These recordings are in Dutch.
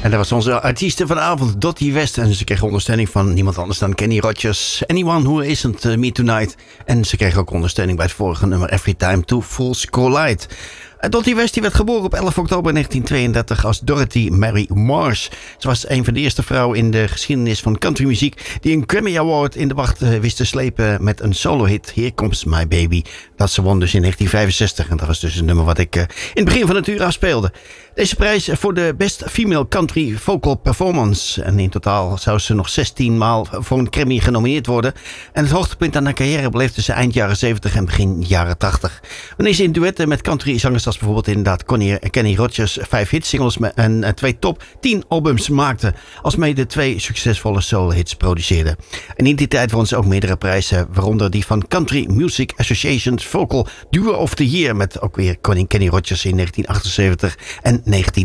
En dat was onze artieste vanavond, Dottie West. En ze kreeg ondersteuning van niemand anders dan Kenny Rogers. Anyone Who Isn't Me Tonight. En ze kreeg ook ondersteuning bij het vorige nummer Every Time Two Fools Collide. Dottie West die werd geboren op 11 oktober 1932 als Dorothy Mary Marsh. Ze was een van de eerste vrouwen in de geschiedenis van countrymuziek die een Grammy Award in de wacht wist te slepen met een solo-hit, Here Comes My Baby. Dat ze won dus in 1965 en dat was dus een nummer wat ik in het begin van het uur afspeelde. Deze prijs voor de Best Female Country Vocal Performance. En in totaal zou ze nog 16 maal voor een Grammy genomineerd worden. En het hoogtepunt aan haar carrière beleefde ze eind jaren 70 en begin jaren 80. Wanneer ze in duetten met countryzangers als bijvoorbeeld inderdaad Kenny Rogers 5 hitsingles en 2 top 10 albums maakte. Alsmede 2 succesvolle solo-hits produceerde. En in die tijd won ze ook meerdere prijzen, waaronder die van Country Music Association's Vocal Duo of the Year met ook weer Kenny Rogers in 1978 en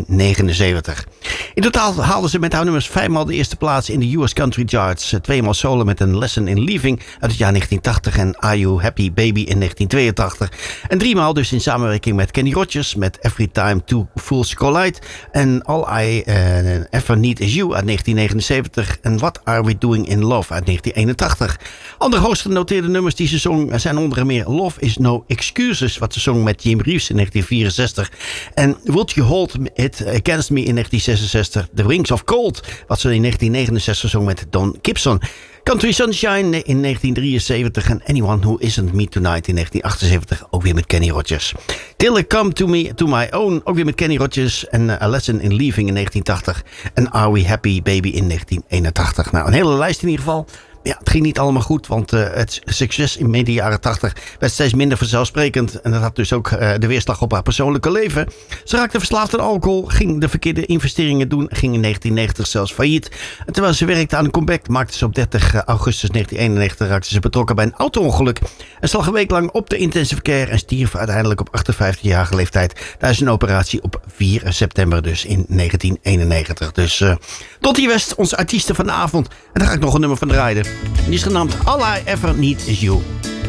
1979. In totaal haalde ze met haar nummers 5 maal de eerste plaats in de US Country Charts. 2 maal solo met een Lesson in Leaving uit het jaar 1980 en Are You Happy Baby in 1982. En 3 maal dus in samenwerking met Kenny Rogers met Every Time Two Fools Collide en All I Ever Need Is You uit 1979 en What Are We Doing in Love uit 1981. Andere hoogst genoteerde nummers die ze zong zijn onder meer Love Is No Excuses, wat ze zong met Jim Reeves in 1964 en Would You Hold It Against Me in 1966, The Wings of Gold, wat ze in 1969 zong met Don Gibson. Country Sunshine in 1973 en Anyone Who Isn't Me Tonight in 1978, ook weer met Kenny Rogers. Till I Come To My Own, ook weer met Kenny Rogers en A Lesson in Leaving in 1980 en Are We Happy Baby in 1981. Nou, een hele lijst in ieder geval. Ja, het ging niet allemaal goed, want het succes in midden jaren 80 werd steeds minder vanzelfsprekend. En dat had dus ook de weerslag op haar persoonlijke leven. Ze raakte verslaafd aan alcohol, ging de verkeerde investeringen doen, ging in 1990 zelfs failliet. En terwijl ze werkte aan een comeback, maakte ze op 30 augustus 1991 raakte ze betrokken bij een auto-ongeluk. En slag een week lang op de intensive care en stierf uiteindelijk op 58-jarige leeftijd tijdens een operatie op 4 september dus in 1991. Dus Dottie West, onze artieste van de avond. En daar ga ik nog een nummer van draaien. Die is genaamd All I Ever Need Is You.